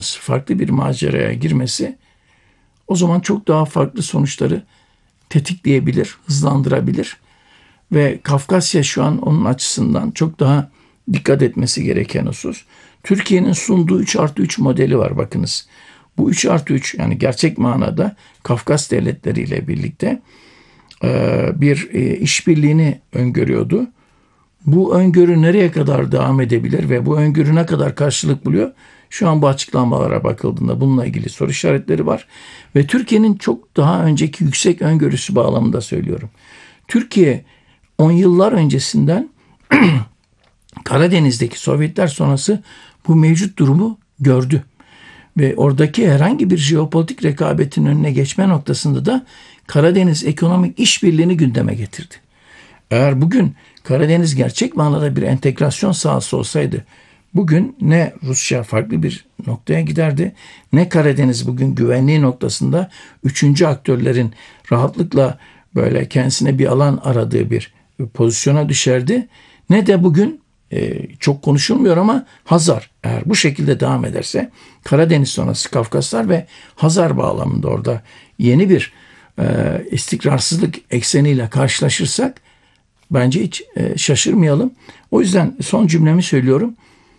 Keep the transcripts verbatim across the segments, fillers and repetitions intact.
farklı bir maceraya girmesi o zaman çok daha farklı sonuçları tetikleyebilir, hızlandırabilir. Ve Kafkasya şu an onun açısından çok daha dikkat etmesi gereken husus. Türkiye'nin sunduğu üç artı üç modeli var bakınız. Bu üç artı üç yani gerçek manada Kafkas devletleriyle birlikte bir işbirliğini öngörüyordu. Bu öngörü nereye kadar devam edebilir ve bu öngörü ne kadar karşılık buluyor? Şu an bu açıklamalara bakıldığında bununla ilgili soru işaretleri var. Ve Türkiye'nin çok daha önceki yüksek öngörüsü bağlamında söylüyorum. Türkiye on yıllar öncesinden Karadeniz'deki Sovyetler sonrası bu mevcut durumu gördü. Ve oradaki herhangi bir jeopolitik rekabetin önüne geçme noktasında da Karadeniz Ekonomik İşbirliği'ni gündeme getirdi. Eğer bugün Karadeniz gerçek manada bir entegrasyon sahası olsaydı bugün ne Rusya farklı bir noktaya giderdi ne Karadeniz bugün güvenliği noktasında üçüncü aktörlerin rahatlıkla böyle kendisine bir alan aradığı bir pozisyona düşerdi ne de bugün e, çok konuşulmuyor ama Hazar eğer bu şekilde devam ederse Karadeniz sonrası Kafkaslar ve Hazar bağlamında orada yeni bir e, istikrarsızlık ekseniyle karşılaşırsak bence hiç e, şaşırmayalım. O yüzden son cümlemi söylüyorum.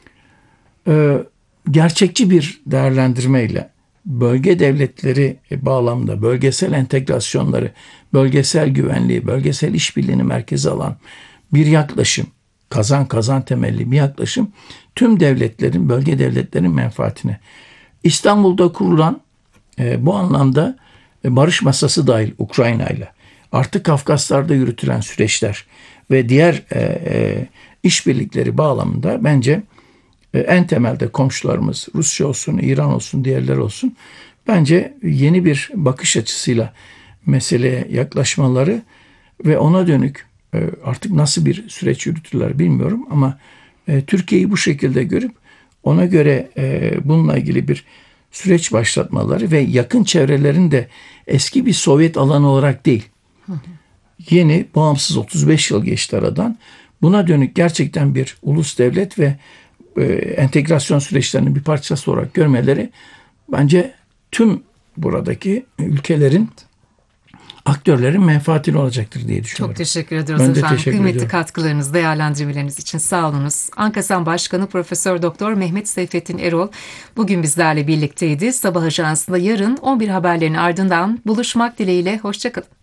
E, gerçekçi bir değerlendirmeyle bölge devletleri bağlamda bölgesel entegrasyonları, bölgesel güvenliği, bölgesel işbirliğini merkeze alan bir yaklaşım, kazan kazan temelli bir yaklaşım tüm devletlerin, bölge devletlerin menfaatine. İstanbul'da kurulan e, bu anlamda e, barış masası dahil Ukrayna ile artık Kafkaslar'da yürütülen süreçler ve diğer e, e, işbirlikleri bağlamında bence e, en temelde komşularımız Rusya olsun, İran olsun, diğerleri olsun bence yeni bir bakış açısıyla meseleye yaklaşmaları ve ona dönük e, artık nasıl bir süreç yürütürler bilmiyorum ama e, Türkiye'yi bu şekilde görüp ona göre e, bununla ilgili bir süreç başlatmaları ve yakın çevrelerin de eski bir Sovyet alanı olarak değil, yeni, bağımsız otuz beş yıl geçti aradan. Buna dönük gerçekten bir ulus devlet ve e, entegrasyon süreçlerinin bir parçası olarak görmeleri bence tüm buradaki ülkelerin, aktörlerin menfaatine olacaktır diye düşünüyorum. Çok teşekkür ediyoruz ben efendim. Teşekkür Kıymetli ediyorum. katkılarınız, değerlendirmeleriniz için sağ olunuz. Ankasan Başkanı Profesör Doktor Mehmet Seyfettin Erol bugün bizlerle birlikteydi. Sabah Ajansı'nda yarın on bir haberlerin ardından buluşmak dileğiyle. Hoşça kalın.